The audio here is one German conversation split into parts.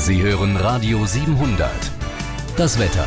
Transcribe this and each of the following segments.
Sie hören Radio 700. Das Wetter.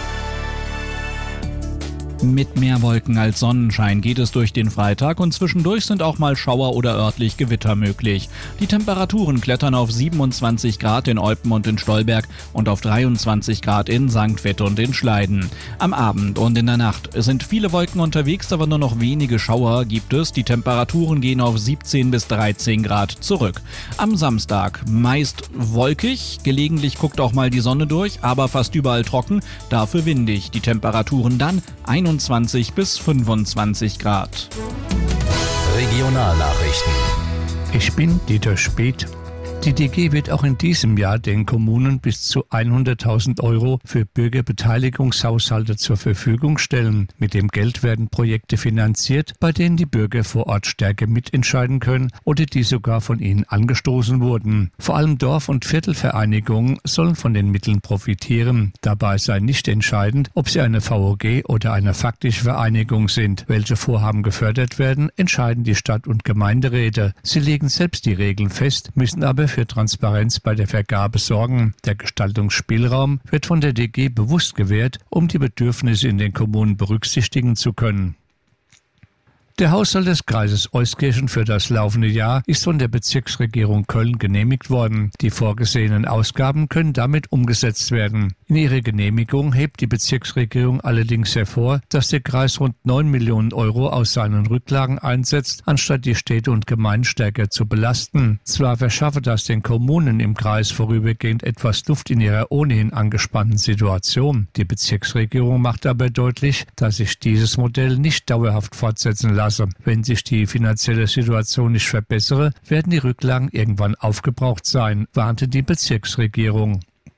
Mit mehr Wolken als Sonnenschein geht es durch den Freitag und zwischendurch sind auch mal Schauer oder örtlich Gewitter möglich. Die Temperaturen klettern auf 27 Grad in Eupen und in Stolberg und auf 23 Grad in St. Vith und in Schleiden. Am Abend und in der Nacht sind viele Wolken unterwegs, aber nur noch wenige Schauer gibt es. Die Temperaturen gehen auf 17 bis 13 Grad zurück. Am Samstag meist wolkig, gelegentlich guckt auch mal die Sonne durch, aber fast überall trocken, dafür windig. Die Temperaturen dann 21 bis 25 Grad. Regionalnachrichten. Ich bin Dieter Speth. Die DG wird auch in diesem Jahr den Kommunen bis zu 100.000 € für Bürgerbeteiligungshaushalte zur Verfügung stellen. Mit dem Geld werden Projekte finanziert, bei denen die Bürger vor Ort stärker mitentscheiden können oder die sogar von ihnen angestoßen wurden. Vor allem Dorf- und Viertelvereinigungen sollen von den Mitteln profitieren. Dabei sei nicht entscheidend, ob sie eine VOG oder eine faktische Vereinigung sind. Welche Vorhaben gefördert werden, entscheiden die Stadt- und Gemeinderäte. Sie legen selbst die Regeln fest, müssen aber für Transparenz bei der Vergabe sorgen. Der Gestaltungsspielraum wird von der DG bewusst gewährt, um die Bedürfnisse in den Kommunen berücksichtigen zu können. Der Haushalt des Kreises Euskirchen für das laufende Jahr ist von der Bezirksregierung Köln genehmigt worden. Die vorgesehenen Ausgaben können damit umgesetzt werden. In ihrer Genehmigung hebt die Bezirksregierung allerdings hervor, dass der Kreis rund 9 Millionen € aus seinen Rücklagen einsetzt, anstatt die Städte und Gemeinden stärker zu belasten. Zwar verschaffe das den Kommunen im Kreis vorübergehend etwas Luft in ihrer ohnehin angespannten Situation. Die Bezirksregierung macht aber deutlich, dass sich dieses Modell nicht dauerhaft fortsetzen lässt. Wenn sich die finanzielle Situation nicht verbessere, werden die Rücklagen irgendwann aufgebraucht sein, warnte die Bezirksregierung.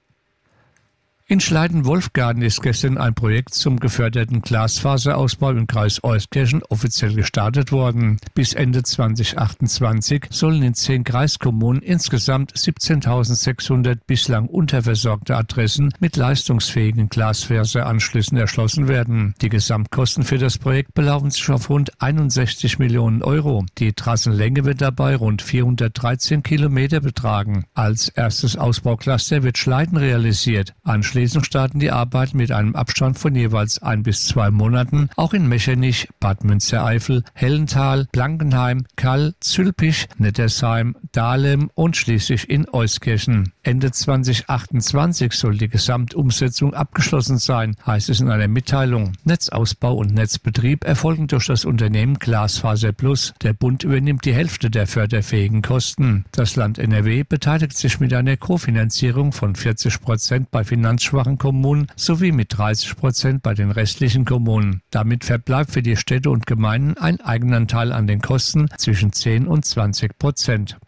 In Schleiden-Wolfgarten ist gestern ein Projekt zum geförderten Glasfaserausbau im Kreis Euskirchen offiziell gestartet worden. Bis Ende 2028 sollen in 10 Kreiskommunen insgesamt 17.600 bislang unterversorgte Adressen mit leistungsfähigen Glasfaseranschlüssen erschlossen werden. Die Gesamtkosten für das Projekt belaufen sich auf rund 61 Millionen €. Die Trassenlänge wird dabei rund 413 Kilometer betragen. Als erstes Ausbaucluster wird Schleiden realisiert. Anschließend starten die Arbeiten mit einem Abstand von jeweils 1 bis 2 Monaten, auch in Mechernich, Bad Münstereifel, Hellental, Blankenheim, Kall, Zülpich, Nettersheim, Dahlem und schließlich in Euskirchen. Ende 2028 soll die Gesamtumsetzung abgeschlossen sein, heißt es in einer Mitteilung. Netzausbau und Netzbetrieb erfolgen durch das Unternehmen Glasfaser Plus. Der Bund übernimmt die Hälfte der förderfähigen Kosten. Das Land NRW beteiligt sich mit einer Kofinanzierung von 40% bei finanzschwachen Kommunen sowie mit 30% bei den restlichen Kommunen. Damit verbleibt für die Städte und Gemeinden ein Eigenanteil an den Kosten zwischen 10 und 20%.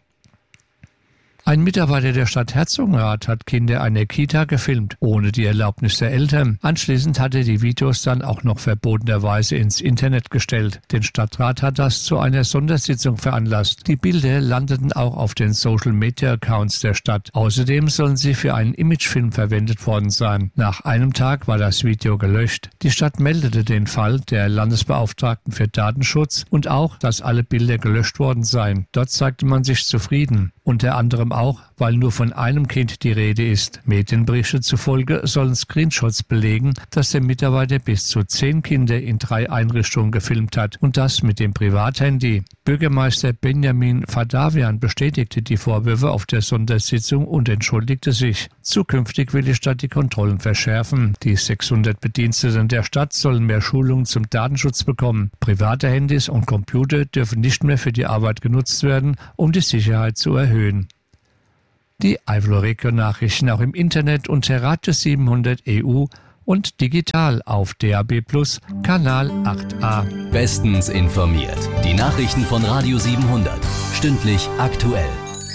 Ein Mitarbeiter der Stadt Herzogenrath hat Kinder einer Kita gefilmt, ohne die Erlaubnis der Eltern. Anschließend hat er die Videos dann auch noch verbotenerweise ins Internet gestellt. Den Stadtrat hat das zu einer Sondersitzung veranlasst. Die Bilder landeten auch auf den Social-Media-Accounts der Stadt. Außerdem sollen sie für einen Imagefilm verwendet worden sein. Nach einem Tag war das Video gelöscht. Die Stadt meldete den Fall der Landesbeauftragten für Datenschutz und auch, dass alle Bilder gelöscht worden seien. Dort zeigte man sich zufrieden. Unter anderem auch, weil nur von einem Kind die Rede ist. Medienberichte zufolge sollen Screenshots belegen, dass der Mitarbeiter bis zu 10 Kinder in 3 Einrichtungen gefilmt hat und das mit dem Privathandy. Bürgermeister Benjamin Fadavian bestätigte die Vorwürfe auf der Sondersitzung und entschuldigte sich. Zukünftig will die Stadt die Kontrollen verschärfen. Die 600 Bediensteten der Stadt sollen mehr Schulungen zum Datenschutz bekommen. Private Handys und Computer dürfen nicht mehr für die Arbeit genutzt werden, um die Sicherheit zu erhöhen. Die Eifel-Region-Nachrichten auch im Internet unter Radio 700 EU und digital auf DAB+ Kanal 8a. Bestens informiert. Die Nachrichten von Radio 700. Stündlich aktuell.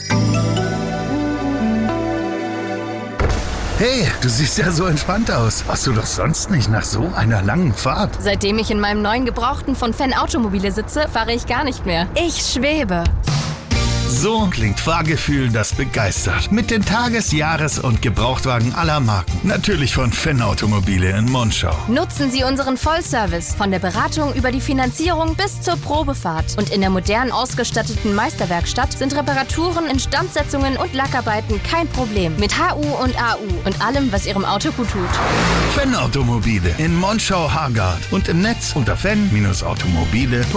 Hey, du siehst ja so entspannt aus. Warst du doch sonst nicht nach so einer langen Fahrt? Seitdem ich in meinem neuen Gebrauchten von Fan Automobile sitze, fahre ich gar nicht mehr. Ich schwebe. So klingt Fahrgefühl, das begeistert. Mit den Tages-, Jahres- und Gebrauchtwagen aller Marken. Natürlich von Fenn Automobile in Monschau. Nutzen Sie unseren Vollservice von der Beratung über die Finanzierung bis zur Probefahrt. Und in der modern ausgestatteten Meisterwerkstatt sind Reparaturen, Instandsetzungen und Lackarbeiten kein Problem. Mit HU und AU und allem, was Ihrem Auto gut tut. Fenn Automobile in Monschau-Hargard und im Netz unter fenn-automobile.de.